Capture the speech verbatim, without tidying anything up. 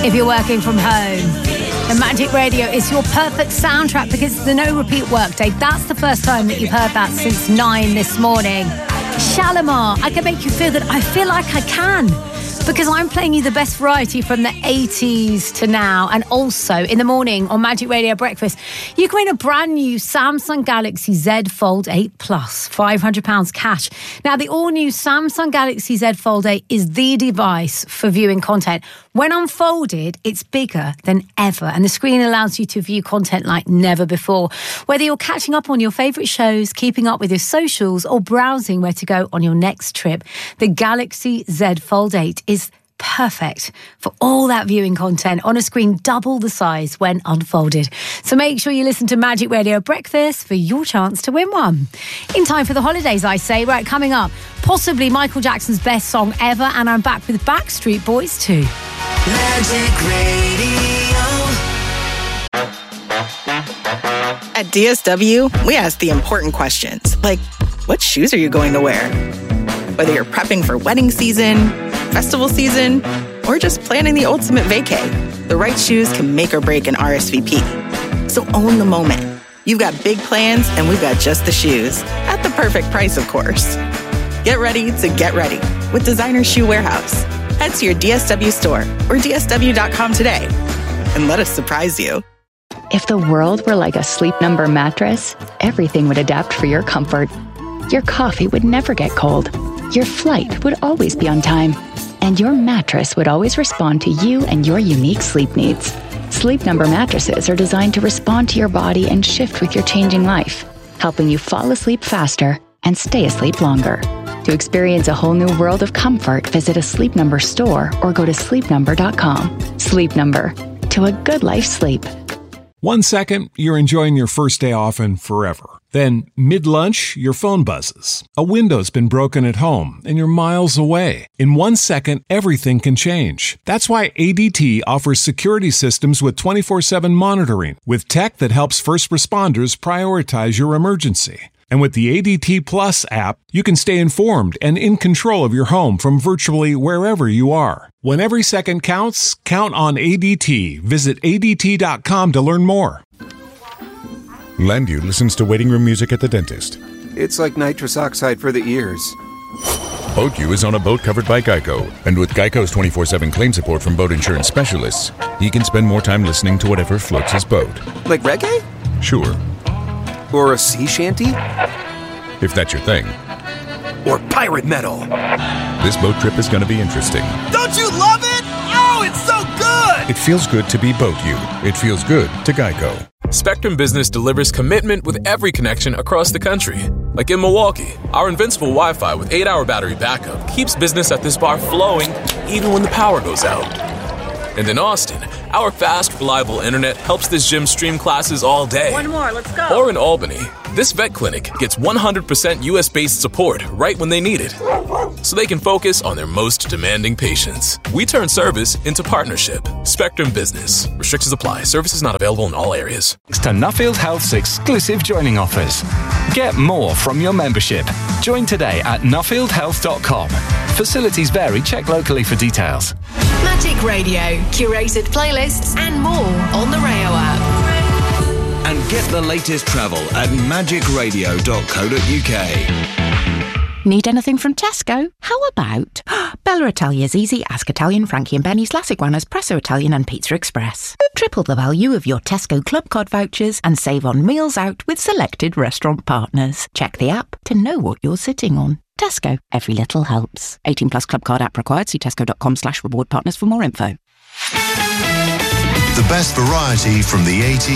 if you're working from home. The Magic Radio is your perfect soundtrack because it's the no repeat workday. That's the first time that you've heard that since nine this morning. Shalimar, I can make you feel that I feel like I can, because I'm playing you the best variety from the eighties to now. And also in the morning on Magic Radio Breakfast, you can win a brand new Samsung Galaxy Z Fold eight Plus, five hundred pounds cash. Now, the all-new Samsung Galaxy Z Fold eight is the device for viewing content. When unfolded, it's bigger than ever, and the screen allows you to view content like never before. Whether you're catching up on your favourite shows, keeping up with your socials, or browsing where to go on your next trip, the Galaxy Z Fold eight is perfect for all that viewing content on a screen double the size when unfolded. So make sure you listen to Magic Radio Breakfast for your chance to win one. In time for the holidays, I say. Right, coming up, possibly Michael Jackson's best song ever, and I'm back with Backstreet Boys too. Magic Radio. At D S W, we ask the important questions, like, what shoes are you going to wear? Whether you're prepping for wedding season, festival season, or just planning the ultimate vacay, the right shoes can make or break an R S V P. So own the moment. You've got big plans, and we've got just the shoes. At the perfect price, of course. Get ready to get ready with Designer Shoe Warehouse. Head to your D S W store or D S W dot com today and let us surprise you. If the world were like a Sleep Number mattress, everything would adapt for your comfort. Your coffee would never get cold. Your flight would always be on time. And your mattress would always respond to you and your unique sleep needs. Sleep Number mattresses are designed to respond to your body and shift with your changing life, helping you fall asleep faster and stay asleep longer. To experience a whole new world of comfort, visit a Sleep Number store or go to sleep number dot com. Sleep Number. To a good life sleep. One second, you're enjoying your first day off and forever. Then, mid-lunch, your phone buzzes. A window's been broken at home, and you're miles away. In one second, everything can change. That's why A D T offers security systems with twenty-four seven monitoring, with tech that helps first responders prioritize your emergency. And with the A D T Plus app, you can stay informed and in control of your home from virtually wherever you are. When every second counts, count on A D T. Visit A D T dot com to learn more. Landu listens to waiting room music at the dentist. It's like nitrous oxide for the ears. BoatU is on a boat covered by Geico, and with Geico's twenty-four seven claim support from boat insurance specialists, he can spend more time listening to whatever floats his boat. Like reggae? Sure. Or a sea shanty? If that's your thing. Or pirate metal. This boat trip is going to be interesting. Don't you love it? Oh, it's so good! It feels good to be BoatU. It feels good to Geico. Spectrum Business delivers commitment with every connection across the country. Like in Milwaukee, our invincible Wi-Fi with eight hour battery backup keeps business at this bar flowing even when the power goes out. And in Austin, our fast, reliable internet helps this gym stream classes all day. One more, let's go. Or in Albany, this vet clinic gets one hundred percent U S-based support right when they need it, so they can focus on their most demanding patients. We turn service into partnership. Spectrum Business. Restrictions apply. Services not available in all areas. Thanks to Nuffield Health's exclusive joining offers. Get more from your membership. Join today at nuffield health dot com. Facilities vary. Check locally for details. Magic Radio, curated playlists and more on the Rayo app. And get the latest travel at magic radio dot co dot uk. Need anything from Tesco? How about Bella Italia's easy, Ask Italian, Frankie and Benny's, Las Iguanas, Presso Italian and Pizza Express. Triple the value of your Tesco Club Card vouchers and save on meals out with selected restaurant partners. Check the app to know what you're sitting on. Tesco, every little helps. eighteen plus Club Card app required. See tesco dot com slash reward partners for more info. The best variety from the eighties.